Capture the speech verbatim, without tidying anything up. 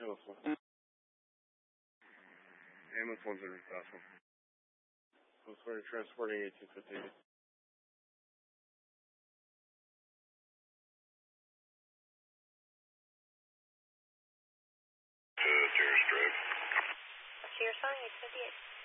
Ambulance one. Ambulance one's in last one. So we're transporting eighteen fifty. To Terrace Drive. So you're selling eight fifty-eight.